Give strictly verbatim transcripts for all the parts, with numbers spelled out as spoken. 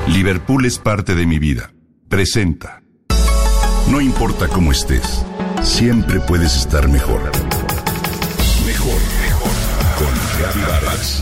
Liverpool es parte de mi vida. Presenta. No importa cómo estés, siempre puedes estar mejor. Mejor, mejor. Con Gaby Vargas.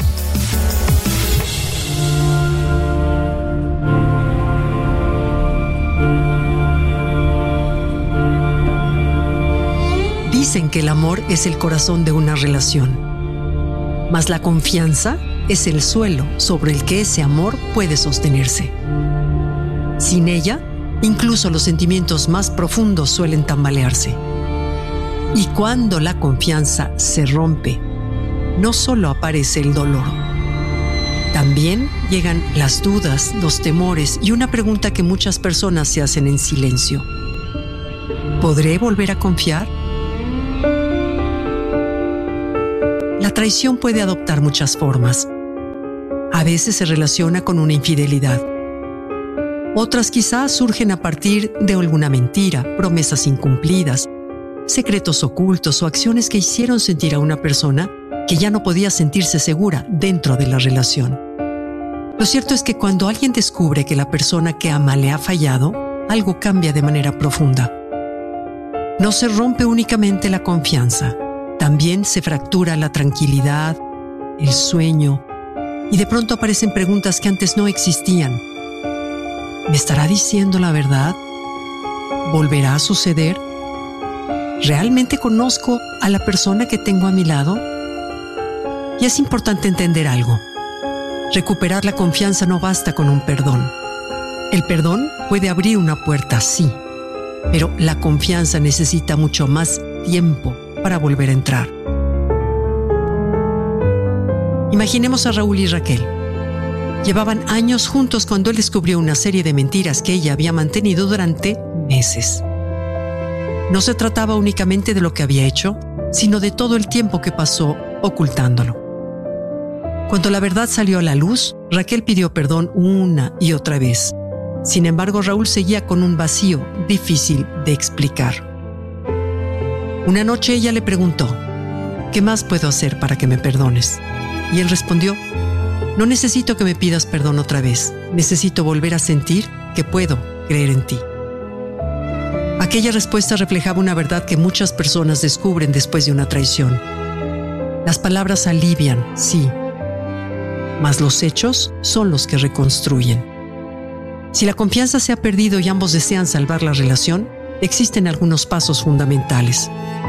Dicen que el amor es el corazón de una relación, mas la confianza es el suelo sobre el que ese amor puede sostenerse. Sin ella, incluso los sentimientos más profundos suelen tambalearse. Y cuando la confianza se rompe, no solo aparece el dolor, también llegan las dudas, los temores y una pregunta que muchas personas se hacen en silencio. ¿Podré volver a confiar? La traición puede adoptar muchas formas. A veces se relaciona con una infidelidad. Otras quizás surgen a partir de alguna mentira, promesas incumplidas, secretos ocultos o acciones que hicieron sentir a una persona que ya no podía sentirse segura dentro de la relación. Lo cierto es que cuando alguien descubre que la persona que ama le ha fallado, algo cambia de manera profunda. No se rompe únicamente la confianza, también se fractura la tranquilidad, el sueño, y de pronto aparecen preguntas que antes no existían. ¿Me estará diciendo la verdad? ¿Volverá a suceder? ¿Realmente conozco a la persona que tengo a mi lado? Y es importante entender algo. Recuperar la confianza no basta con un perdón. El perdón puede abrir una puerta, sí, pero la confianza necesita mucho más tiempo para volver a entrar. Imaginemos a Raúl y Raquel. Llevaban años juntos cuando él descubrió una serie de mentiras que ella había mantenido durante meses. No se trataba únicamente de lo que había hecho, sino de todo el tiempo que pasó ocultándolo. Cuando la verdad salió a la luz, Raquel pidió perdón una y otra vez. Sin embargo, Raúl seguía con un vacío difícil de explicar. Una noche ella le preguntó, ¿qué más puedo hacer para que me perdones? Y él respondió, no necesito que me pidas perdón otra vez, necesito volver a sentir que puedo creer en ti. Aquella respuesta reflejaba una verdad que muchas personas descubren después de una traición. Las palabras alivian, sí, mas los hechos son los que reconstruyen. Si la confianza se ha perdido y ambos desean salvar la relación, existen algunos pasos fundamentales.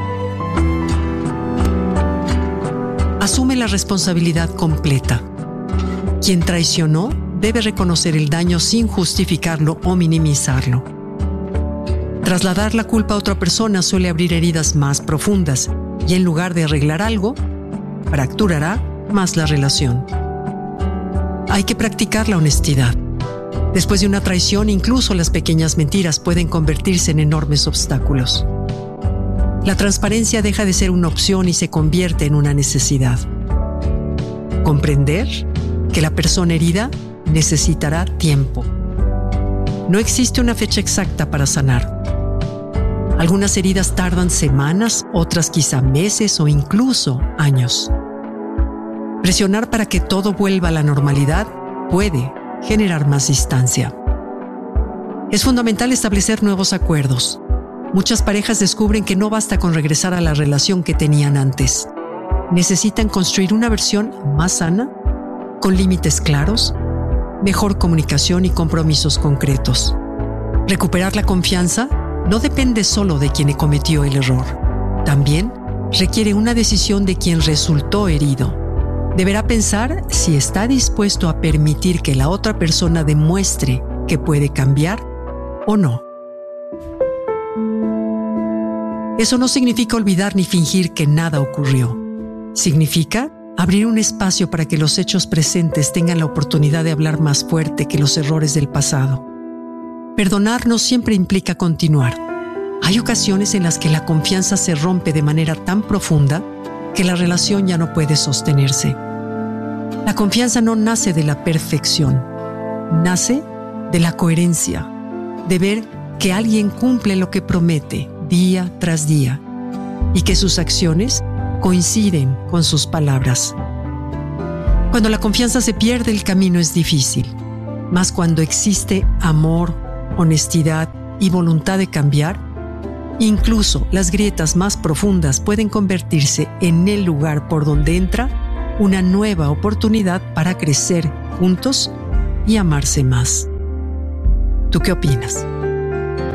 Asume la responsabilidad completa. Quien traicionó debe reconocer el daño sin justificarlo o minimizarlo. Trasladar la culpa a otra persona suele abrir heridas más profundas y en lugar de arreglar algo, fracturará más la relación. Hay que practicar la honestidad. Después de una traición, incluso las pequeñas mentiras pueden convertirse en enormes obstáculos. La transparencia deja de ser una opción y se convierte en una necesidad. Comprender que la persona herida necesitará tiempo. No existe una fecha exacta para sanar. Algunas heridas tardan semanas, otras quizá meses o incluso años. Presionar para que todo vuelva a la normalidad puede generar más distancia. Es fundamental establecer nuevos acuerdos. Muchas parejas descubren que no basta con regresar a la relación que tenían antes. Necesitan construir una versión más sana, con límites claros, mejor comunicación y compromisos concretos. Recuperar la confianza no depende solo de quien cometió el error. También requiere una decisión de quien resultó herido. Deberá pensar si está dispuesto a permitir que la otra persona demuestre que puede cambiar o no. Eso no significa olvidar ni fingir que nada ocurrió. Significa abrir un espacio para que los hechos presentes tengan la oportunidad de hablar más fuerte que los errores del pasado. Perdonar no siempre implica continuar. Hay ocasiones en las que la confianza se rompe de manera tan profunda que la relación ya no puede sostenerse. La confianza no nace de la perfección, nace de la coherencia, de ver que alguien cumple lo que promete día tras día y que sus acciones coinciden con sus palabras. Cuando la confianza se pierde, el camino es difícil. Mas cuando existe amor, honestidad y voluntad de cambiar, incluso las grietas más profundas pueden convertirse en el lugar por donde entra una nueva oportunidad para crecer juntos y amarse más. ¿Tú qué opinas?